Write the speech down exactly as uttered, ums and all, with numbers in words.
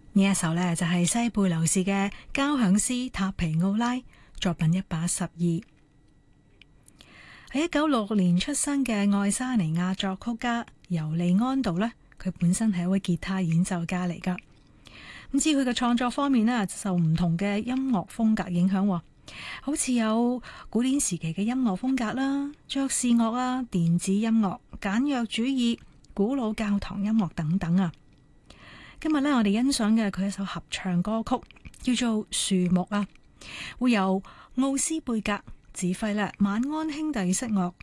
呢一首呢，就係西貝流士嘅交響詩塔皮奧拉，作品一百一十二。喺一九六六年出生嘅愛沙尼亞作曲家尤利安道呢，佢本身係一位吉他演奏家嚟噶。咁至於佢嘅創作方面呢，受唔同嘅音樂風格影響，好似有古典時期嘅音樂風格啦、爵士樂啊、電子音樂、簡約主義、古老教堂音樂等等啊。今日呢，我哋欣賞嘅佢一首合唱歌曲，叫做《樹木》啊，會由奧斯貝格指揮咧，晚安兄弟室樂